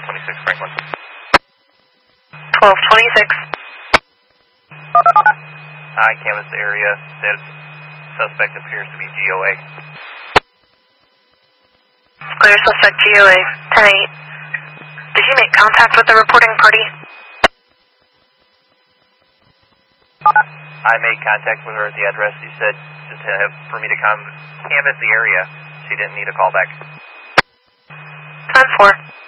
1226 Franklin. 1226. I canvassed the area. Said suspect appears to be GOA. Clear suspect GOA. 10-8. Did you make contact with the reporting party? I made contact with her at the address. She said for me to come canvass the area. She didn't need a call back. 10-4.